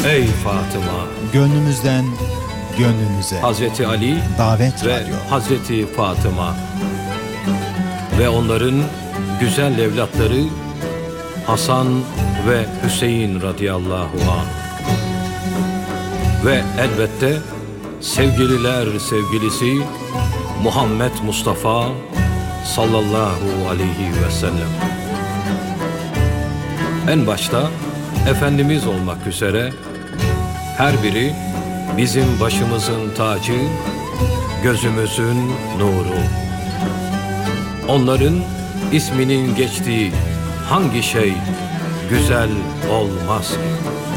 Ey Fatıma! Gönlümüzden gönlünüze Hazreti Ali Davet ve Radyo. Hazreti Fatıma ve onların güzel evlatları Hasan ve Hüseyin radıyallahu anh ve elbette sevgililer sevgilisi Muhammed Mustafa sallallahu aleyhi ve sellem. En başta Efendimiz olmak üzere her biri bizim başımızın tacı, gözümüzün nuru. Onların isminin geçtiği hangi şey güzel olmaz ki?